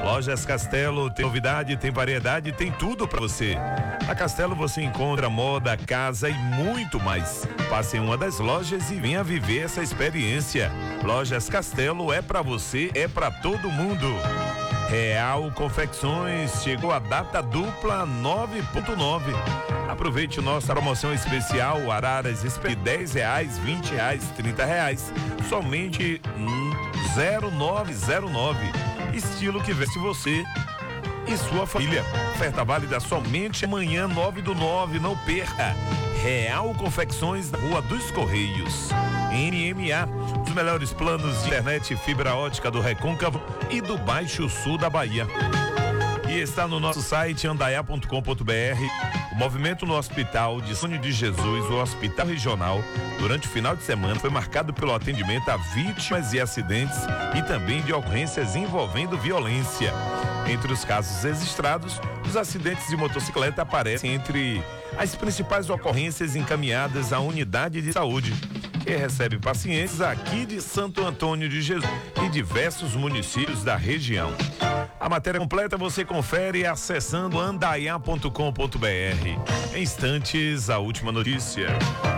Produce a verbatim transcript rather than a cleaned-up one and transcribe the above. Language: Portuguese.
Lojas Castelo tem novidade, tem variedade, tem tudo para você. Na Castelo você encontra moda, casa e muito mais. Passe em uma das lojas e venha viver essa experiência. Lojas Castelo é para você, é para todo mundo. Real Confecções, chegou a data dupla nove ponto nove. Aproveite nossa promoção especial, araras de dez reais, vinte reais, trinta reais, somente zero nove zero nove. Estilo que veste você e sua família. Oferta válida somente amanhã, nove do nove, não perca. Real Confecções, na Rua dos Correios. N M A, os melhores planos de internet e fibra ótica do Recôncavo e do Baixo Sul da Bahia. E está no nosso site andaiá ponto com ponto br. O movimento no Hospital de São de Jesus, o Hospital Regional, durante o final de semana foi marcado pelo atendimento a vítimas e acidentes e também de ocorrências envolvendo violência. Entre os casos registrados, os acidentes de motocicleta aparecem entre as principais ocorrências encaminhadas à unidade de saúde, que recebe pacientes aqui de Santo Antônio de Jesus e diversos municípios da região. A matéria completa você confere acessando andaiá ponto com ponto br. Em instantes, a última notícia.